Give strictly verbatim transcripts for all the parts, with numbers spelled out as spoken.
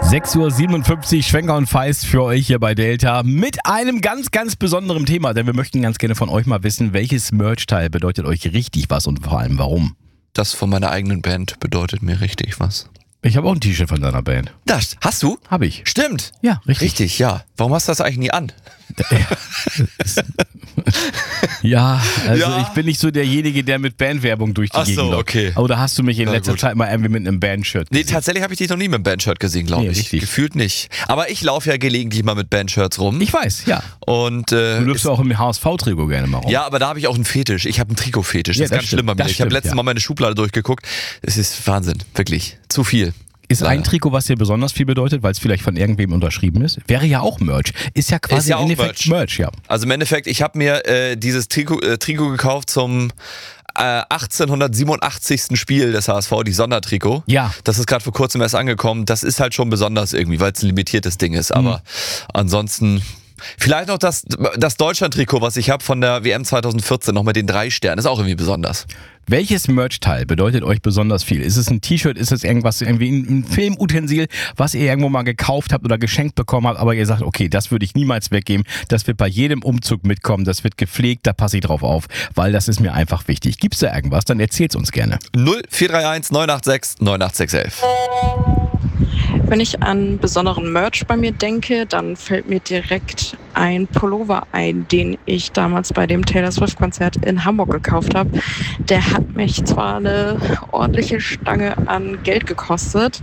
sechs Uhr siebenundfünfzig, Schwenker und Feist für euch hier bei Delta mit einem ganz, ganz besonderen Thema, denn wir möchten ganz gerne von euch mal wissen, welches Merch-Teil bedeutet euch richtig was und vor allem warum? Das von meiner eigenen Band bedeutet mir richtig was. Ich habe auch ein T-Shirt von deiner Band. Das hast du? Habe ich. Stimmt. Ja, richtig. Richtig, ja. Warum hast du das eigentlich nie an? Ja, also Ja. ich bin nicht so derjenige, der mit Bandwerbung durch die Ach so, Gegend läuft. okay. Oder hast du mich in Na letzter gut. Zeit mal irgendwie mit einem Bandshirt Nee, gesehen? tatsächlich habe ich dich noch nie mit einem Bandshirt gesehen, glaube Nee, ich. richtig. Gefühlt nicht. Aber ich laufe ja gelegentlich mal mit Bandshirts rum. Ich weiß, ja. Und äh, Du läufst auch im H S V-Trikot gerne mal rum. ja, aber da habe ich auch einen Fetisch. Ich habe einen Trikotfetisch. Ja, Das ist das ganz stimmt, schlimm bei mir. das Ich habe stimmt, letztes ja. Mal meine Schublade durchgeguckt. Es ist Wahnsinn, wirklich. Zu viel. Ist ein Leider. Trikot, was dir besonders viel bedeutet, weil es vielleicht von irgendwem unterschrieben ist? Wäre ja auch Merch. Ist ja quasi Ist ja im auch Endeffekt Merch, Merch. ja. Also im Endeffekt, ich habe mir äh, dieses Trikot, äh, Trikot gekauft zum äh, achtzehnhundertsiebenundachtzigsten Spiel des H S V, die Sondertrikot. Ja. Das ist gerade vor kurzem erst angekommen. Das ist halt schon besonders irgendwie, weil es ein limitiertes Ding ist. Aber Mhm. ansonsten... Vielleicht noch das, das Deutschland-Trikot, was ich habe von der W M zweitausendvierzehn, noch mit den drei Sternen. Ist auch irgendwie besonders. Welches Merch-Teil bedeutet euch besonders viel? Ist es ein T-Shirt, ist es irgendwas, irgendwie ein ein Filmutensil, was ihr irgendwo mal gekauft habt oder geschenkt bekommen habt, aber ihr sagt, okay, das würde ich niemals weggeben, das wird bei jedem Umzug mitkommen, das wird gepflegt, da passe ich drauf auf, weil das ist mir einfach wichtig. Gibt's da irgendwas? Dann erzählt's uns gerne. null vier drei eins neun acht sechs neun acht sechs eins eins. Wenn ich an besonderen Merch bei mir denke, dann fällt mir direkt ein Pullover ein, den ich damals bei dem Taylor Swift-Konzert in Hamburg gekauft habe. Der hat mich zwar eine ordentliche Stange an Geld gekostet,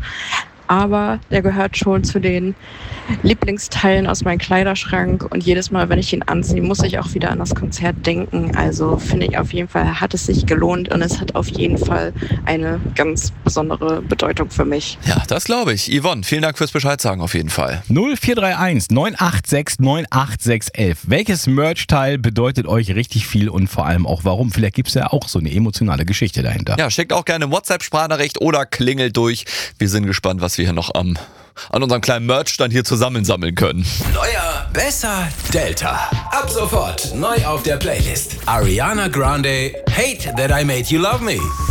aber der gehört schon zu den Lieblingsteilen aus meinem Kleiderschrank und jedes Mal, wenn ich ihn anziehe, muss ich auch wieder an das Konzert denken. Also finde ich auf jeden Fall, hat es sich gelohnt und es hat auf jeden Fall eine ganz besondere Bedeutung für mich. Ja, das glaube ich. Yvonne, vielen Dank fürs Bescheid sagen auf jeden Fall. null vier drei eins neun acht sechs neun acht sechs eins eins. Welches Merch-Teil bedeutet euch richtig viel und vor allem auch warum? Vielleicht gibt's ja auch so eine emotionale Geschichte dahinter. Ja, schickt auch gerne WhatsApp-Sprachnachricht oder klingelt durch. Wir sind gespannt, was wir hier noch am, an unserem kleinen Merchstand hier zusammensammeln können. Neuer, besser, Delta. Ab sofort neu auf der Playlist. Ariana Grande, Hate That I Made You Love Me.